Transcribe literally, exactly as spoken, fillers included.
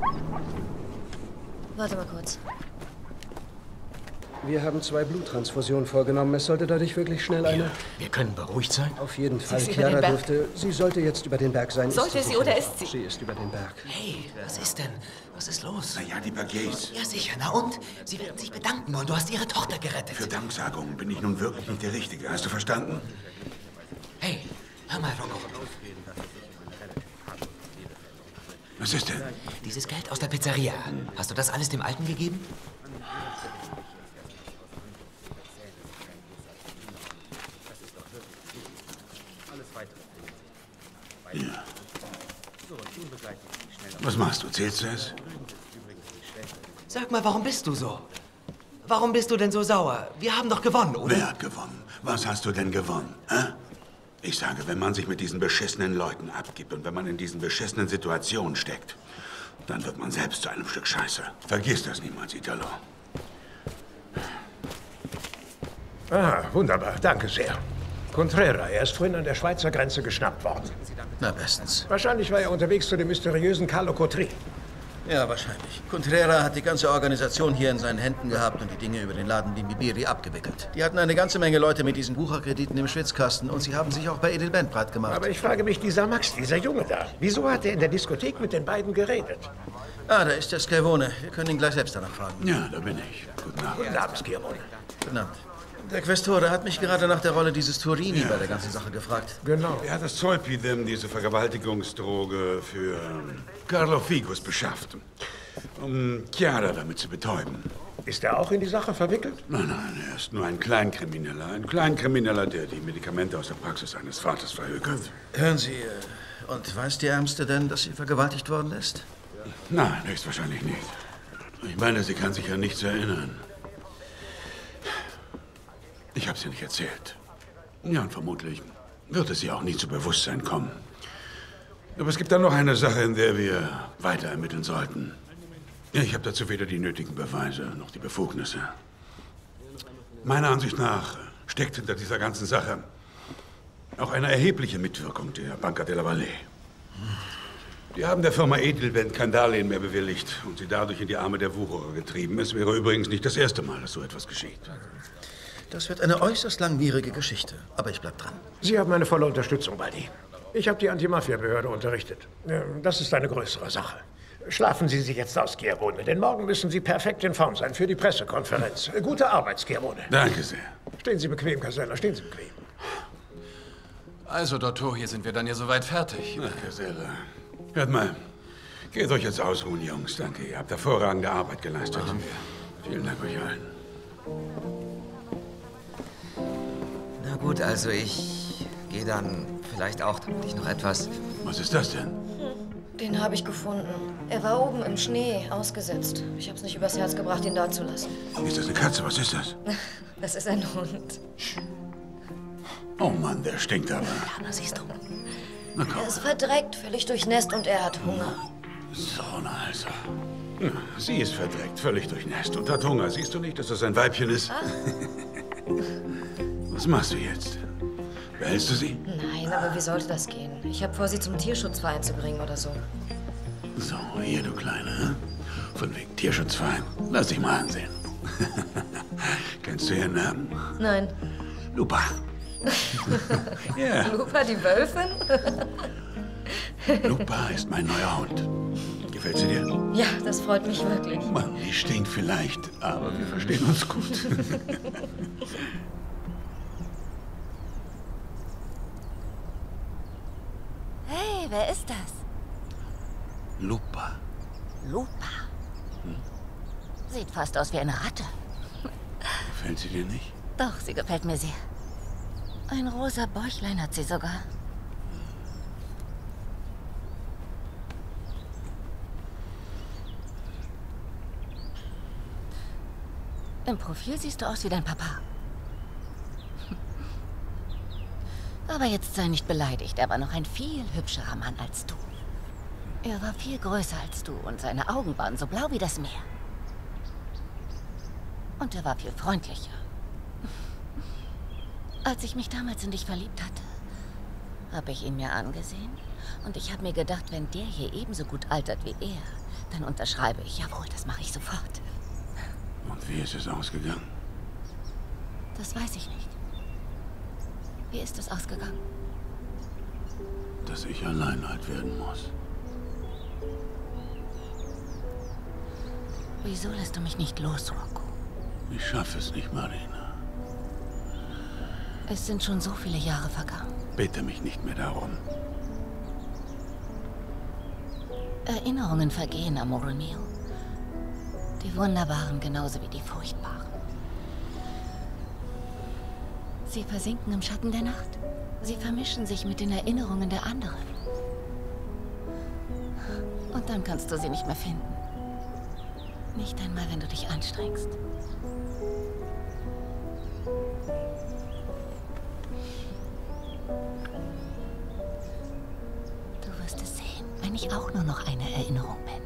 Warte mal kurz. Wir haben zwei Bluttransfusionen vorgenommen. Es sollte dadurch wirklich schnell eine... Wir, wir können beruhigt sein? Auf jeden Sie Fall. ist über Chiara den Berg? dürfte... Sie sollte jetzt über den Berg sein. Sollte Ist sie sicher? oder ist sie? Sie ist über den Berg. Hey, was ist denn? Was ist los? Na ja, die Bagets. Ja, sicher. Na und? Sie werden sich bedanken wollen. Du hast ihre Tochter gerettet. Für Danksagungen bin ich nun wirklich nicht der Richtige. Hast du verstanden? Hey, hör mal, Rocco. Was ist denn? Dieses Geld aus der Pizzeria. Hast du das alles dem Alten gegeben? Ja. Was machst du? Zählst du es? Sag mal, warum bist du so? Warum bist du denn so sauer? Wir haben doch gewonnen, oder? Wer hat gewonnen? Was hast du denn gewonnen? Hä? Ich sage, wenn man sich mit diesen beschissenen Leuten abgibt und wenn man in diesen beschissenen Situationen steckt, dann wird man selbst zu einem Stück Scheiße. Vergiss das niemals, Italo. Ah, wunderbar. Danke sehr. Contrera, er ist vorhin an der Schweizer Grenze geschnappt worden. Na, bestens. Wahrscheinlich war er unterwegs zu dem mysteriösen Carlo Cotri. Ja, wahrscheinlich. Contrera hat die ganze Organisation hier in seinen Händen gehabt und die Dinge über den Laden Bimbibiri abgewickelt. Die hatten eine ganze Menge Leute mit diesen Bucherkrediten im Schwitzkasten und sie haben sich auch bei Edelbent breit gemacht. Aber ich frage mich, dieser Max, dieser Junge da, wieso hat er in der Diskothek mit den beiden geredet? Ah, da ist der Schiavone. Wir können ihn gleich selbst danach fragen. Ja, da bin ich. Guten Abend. Guten Abend, Schiavone. Guten Abend. Der Questore hat mich gerade nach der Rolle dieses Turini Ja. bei der ganzen Sache gefragt. Genau. Er hat das Zolpidem, diese Vergewaltigungsdroge, für ähm, Carlo Figus beschafft, um Chiara damit zu betäuben. Ist er auch in die Sache verwickelt? Nein, nein, er ist nur ein Kleinkrimineller. Ein Kleinkrimineller, der die Medikamente aus der Praxis seines Vaters verhökert. Hören Sie, äh, und weiß die Ärmste denn, dass sie vergewaltigt worden ist? Nein, höchstwahrscheinlich nicht. Ich meine, sie kann sich an nichts erinnern. Ich habe es ihr nicht erzählt. Ja, und vermutlich wird es ihr auch nie zu Bewusstsein kommen. Aber es gibt dann noch eine Sache, in der wir weiter ermitteln sollten. Ja, ich habe dazu weder die nötigen Beweise noch die Befugnisse. Meiner Ansicht nach steckt hinter dieser ganzen Sache auch eine erhebliche Mitwirkung der Banca della Valle. Die haben der Firma Edelbent kein Darlehen mehr bewilligt und sie dadurch in die Arme der Wucherer getrieben. Es wäre übrigens nicht das erste Mal, dass so etwas geschieht. Das wird eine äußerst langwierige Geschichte, aber ich bleib dran. Sie haben meine volle Unterstützung, Baldi. Ich habe die Anti-Mafia-Behörde unterrichtet. Ja, das ist eine größere Sache. Schlafen Sie sich jetzt aus, Schiavone, denn morgen müssen Sie perfekt in Form sein für die Pressekonferenz. Gute Arbeit, Schiavone. Danke sehr. Stehen Sie bequem, Casella, stehen Sie bequem. Also, Dottor, hier sind wir dann ja soweit fertig. Na, Casella. Hört mal, geht euch jetzt ausruhen, Jungs. Danke, ihr habt hervorragende Arbeit geleistet. Machen wir. Vielen Dank euch allen. Na gut, also ich gehe dann vielleicht auch, damit ich noch etwas... Was ist das denn? Den habe ich gefunden. Er war oben im Schnee, ausgesetzt. Ich habe es nicht übers Herz gebracht, ihn da zu lassen. Ist das eine Katze? Was ist das? Das ist ein Hund. Oh Mann, der stinkt aber. Ja, na siehst du. Na komm. Er ist verdreckt, völlig durchnässt und er hat Hunger. So, na also. Na, sie ist verdreckt, völlig durchnässt und hat Hunger. Siehst du nicht, dass das ein Weibchen ist? Ah. Was machst du jetzt? Behältst du sie? Nein, aber wie sollte das gehen? Ich habe vor, sie zum Tierschutzverein zu bringen oder so. So, hier, du Kleine. Hm? Von wegen Tierschutzverein. Lass dich mal ansehen. Kennst du ihren Namen? Nein. Lupa. Ja, Lupa, die Wölfin? Lupa ist mein neuer Hund. Gefällt sie dir? Ja, das freut mich wirklich. Mann, die stinkt vielleicht, aber wir verstehen uns gut. Hey, wer ist das? Lupa. Lupa. Hm? Sieht fast aus wie eine Ratte. Gefällt sie dir nicht? Doch, sie gefällt mir sehr. Ein rosa Bäuchlein hat sie sogar. Im Profil siehst du aus wie dein Papa. Aber jetzt sei nicht beleidigt. Er war noch ein viel hübscherer Mann als du. Er war viel größer als du und seine Augen waren so blau wie das Meer. Und er war viel freundlicher. Als ich mich damals in dich verliebt hatte, habe ich ihn mir angesehen und ich habe mir gedacht, wenn der hier ebenso gut altert wie er, Dann unterschreibe ich. Jawohl, das mache ich sofort. Und wie ist es ausgegangen? Das weiß ich nicht. Wie ist es ausgegangen? Dass ich allein alt werden muss. Wieso lässt du mich nicht los, Rocco? Ich schaffe es nicht, Marina. Es sind schon so viele Jahre vergangen. Bitte mich nicht mehr darum. Erinnerungen vergehen, Amore mio. Die wunderbaren genauso wie die furchtbaren. Sie versinken im Schatten der Nacht. Sie vermischen sich mit den Erinnerungen der anderen. Und dann kannst du sie nicht mehr finden. Nicht einmal, wenn du dich anstrengst. Du wirst es sehen, wenn ich auch nur noch eine Erinnerung bin.